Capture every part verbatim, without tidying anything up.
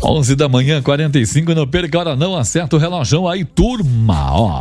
onze da manhã, quarenta e cinco, não perca a hora não, acerta o relógio aí, turma, ó.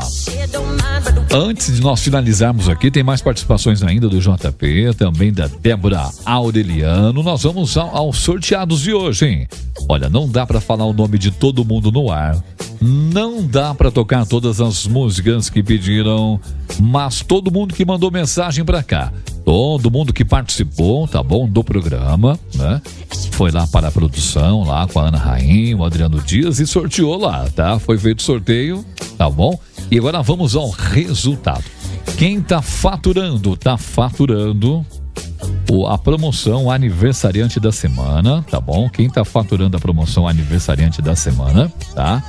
Antes de nós finalizarmos aqui, tem mais participações ainda do J P, também da Débora Aureliano. Nós vamos ao, aos sorteados de hoje, hein? Olha, não dá pra falar o nome de todo mundo no ar, não dá pra tocar todas as músicas que pediram, mas todo mundo que mandou mensagem pra cá, todo mundo que participou, tá bom, do programa, né? Foi lá para a produção, lá com a Ana Rainha, o Adriano Dias, e sorteou lá, tá? Foi feito sorteio, tá bom? E agora vamos ao resultado. Quem tá faturando, tá faturando o, a promoção aniversariante da semana, tá bom? Quem tá faturando a promoção aniversariante da semana, tá?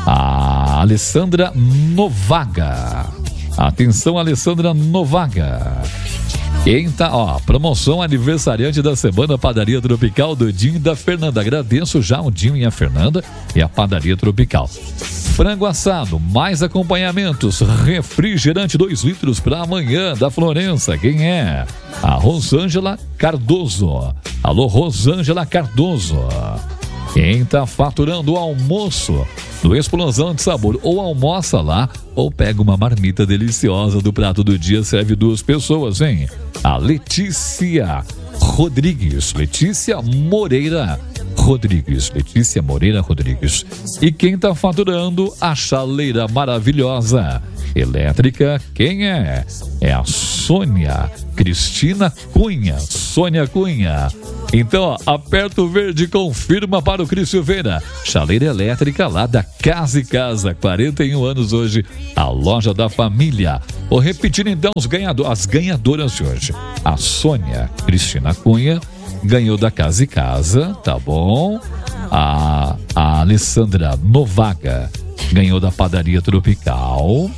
A Alessandra Novaga. Atenção, Alessandra Novaga. Quem tá, ó, promoção aniversariante da semana, Padaria Tropical do Dinho e da Fernanda. Agradeço já o Dinho e a Fernanda e a Padaria Tropical. Frango assado, mais acompanhamentos, refrigerante dois litros para amanhã da Florença. Quem é? A Rosângela Cardoso. Alô, Rosângela Cardoso. Quem tá faturando o almoço do Explosão de Sabor, ou almoça lá, ou pega uma marmita deliciosa do prato do dia, serve duas pessoas, hein? A Letícia Rodrigues, Letícia Moreira Rodrigues, Letícia Moreira Rodrigues. E quem tá faturando a chaleira maravilhosa elétrica, quem é? É a Sônia Cristina Cunha, Sônia Cunha. Então, ó, aperta o verde e confirma para o Cris Silveira. Chaleira elétrica lá da Casa e Casa, quarenta e um anos hoje, a loja da família. Vou repetir então os ganhador, as ganhadoras de hoje. A Sônia Cristina Cunha ganhou da Casa e Casa, tá bom? A, a Alessandra Novaga ganhou da Padaria Tropical.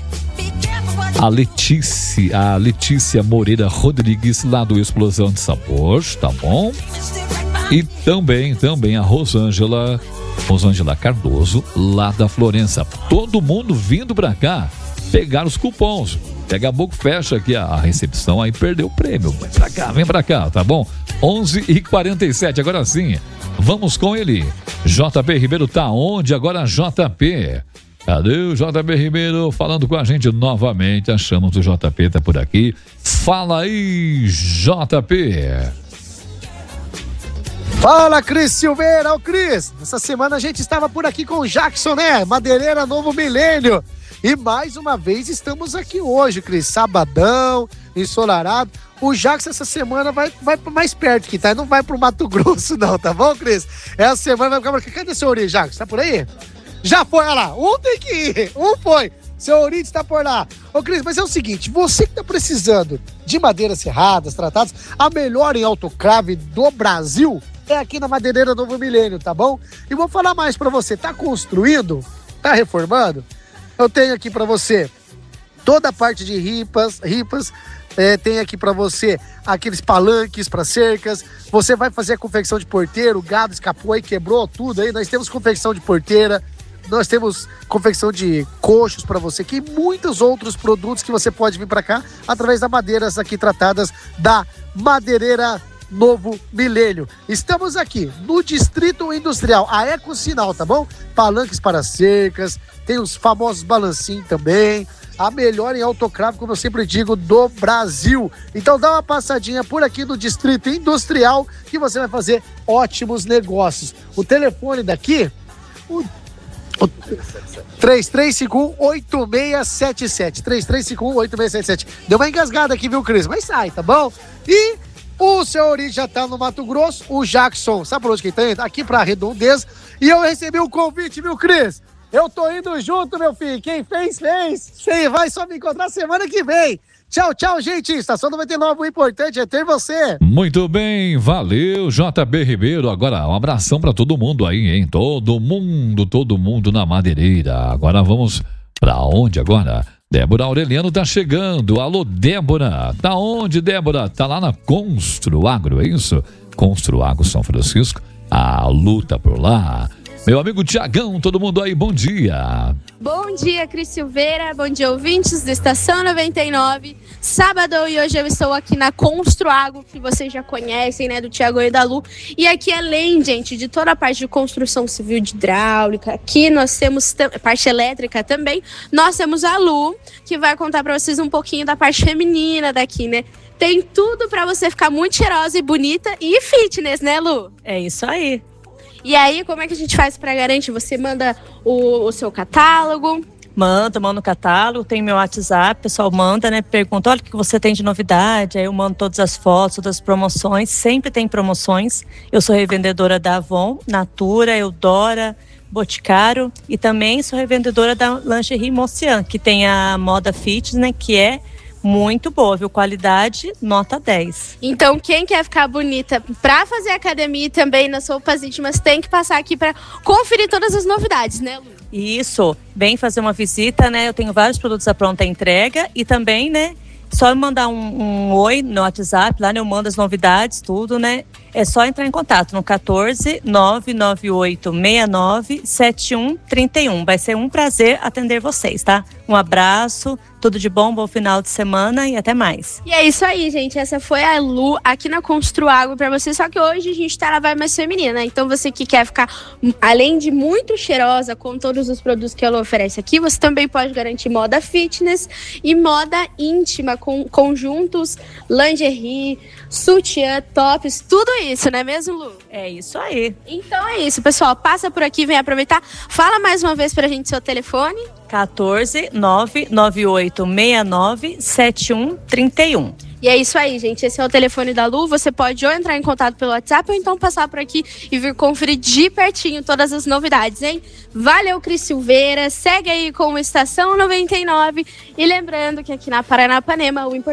A Letícia, a Letícia Moreira Rodrigues, lá do Explosão de Sabor, tá bom? E também, também a Rosângela, Rosângela Cardoso, lá da Florença. Todo mundo vindo pra cá pegar os cupons. Daqui a pouco fecha aqui a, a recepção, aí perdeu o prêmio. Vem pra cá, vem pra cá, tá bom? onze e quarenta e sete, agora sim, vamos com ele. J P Ribeiro tá onde? Agora J P. Cadê o J P Ribeiro falando com a gente novamente? Achamos o J P, tá por aqui. Fala aí, J P. Fala, Cris Silveira. Ô, Cris, essa semana a gente estava por aqui com o Jackson, né? Madeireira Novo Milênio. E mais uma vez estamos aqui hoje, Cris. Sabadão, ensolarado. O Jackson essa semana vai, vai mais perto aqui, tá? Não vai pro Mato Grosso, não, tá bom, Cris? Essa semana vai ficar por aqui. Cadê seu Ori, Jackson? Tá por aí? Já foi, olha lá, um tem que ir, um foi, seu Euridice está por lá. Ô Cris, mas é o seguinte, você que tá precisando de madeiras serradas, tratadas, a melhor em autoclave do Brasil é aqui na Madeireira Novo Milênio, tá bom? E vou falar mais pra você, tá construindo, tá reformando? Eu tenho aqui pra você toda a parte de ripas, ripas, é, tem aqui pra você aqueles palanques para cercas, você vai fazer a confecção de porteiro, o gado escapou aí, quebrou tudo aí, nós temos confecção de porteira, nós temos confecção de coxos para você, que muitos outros produtos que você pode vir para cá através das madeiras aqui tratadas da Madeireira Novo Milênio. Estamos aqui no Distrito Industrial, a Ecosinal, tá bom? Palanques para cercas, tem os famosos balancinhos também, a melhor em autoclave, como eu sempre digo, do Brasil. Então dá uma passadinha por aqui no Distrito Industrial que você vai fazer ótimos negócios. O telefone daqui... O três três cinco um, oito seis sete sete três três cinco um, oito seis sete sete. Deu uma engasgada aqui, viu, Cris? Mas sai, tá bom? E o seu Ori já tá no Mato Grosso, o Jackson, sabe por onde que ele tá indo? Aqui pra Redondeza. E eu recebi um convite, viu, Cris? Eu tô indo junto, meu filho. Quem fez, fez. Você vai só me encontrar semana que vem. Tchau, tchau, gente. Estação noventa e nove, o importante é ter você. Muito bem, valeu, J B Ribeiro. Agora, um abração pra todo mundo aí, hein? Todo mundo, todo mundo na Madeireira. Agora vamos pra onde agora? Débora Aureliano tá chegando. Alô, Débora. Tá onde, Débora? Tá lá na Construagro, é isso? Construagro São Francisco. A luta por lá. Meu amigo Tiagão, todo mundo aí, bom dia. Bom dia, Cris Silveira, bom dia, ouvintes da Estação noventa e nove. Sabadão, e hoje eu estou aqui na Construago, que vocês já conhecem, né, do Thiago e da Lu. E aqui, além, gente, de toda a parte de construção civil, de hidráulica, aqui nós temos t- parte elétrica também, nós temos a Lu, que vai contar pra vocês um pouquinho da parte feminina daqui, né? Tem tudo pra você ficar muito cheirosa e bonita e fitness, né, Lu? É isso aí. E aí, como é que a gente faz pra garantir? Você manda o, o seu catálogo? Manda, manda o catálogo, tem meu WhatsApp, o pessoal manda, né? Pergunta, olha o que você tem de novidade. Aí eu mando todas as fotos, todas as promoções. Sempre tem promoções. Eu sou revendedora da Avon, Natura, Eudora, Boticário. E também sou revendedora da Lingerie Mossian, que tem a moda fitness, né? Que é muito boa, viu? Qualidade, nota dez. Então, quem quer ficar bonita pra fazer academia e também nas roupas íntimas, tem que passar aqui pra conferir todas as novidades, né, Lu? Isso, vem fazer uma visita, né? Eu tenho vários produtos à pronta entrega e também, né? Só mandar um, um oi no WhatsApp, lá né, eu mando as novidades, tudo, né? É só entrar em contato no quatorze, nove nove oito, seis nove, sete um três um. Vai ser um prazer atender vocês, tá? Um abraço, tudo de bom, bom final de semana e até mais. E é isso aí, gente. Essa foi a Lu aqui na Construago pra você. Só que hoje a gente tá na vibe mais feminina. Então você que quer ficar, além de muito cheirosa com todos os produtos que ela oferece aqui, você também pode garantir moda fitness e moda íntima com conjuntos, lingerie, sutiã, tops, tudo isso, não é mesmo, Lu? É isso aí. Então é isso, pessoal. Passa por aqui, vem aproveitar. Fala mais uma vez pra gente seu telefone. quatorze, nove nove oito, seis nove, sete um três um. E é isso aí, gente. Esse é o telefone da Lu. Você pode ou entrar em contato pelo WhatsApp ou então passar por aqui e vir conferir de pertinho todas as novidades, hein? Valeu, Cris Silveira. Segue aí com o Estação noventa e nove. E lembrando que aqui na Paranapanema o importante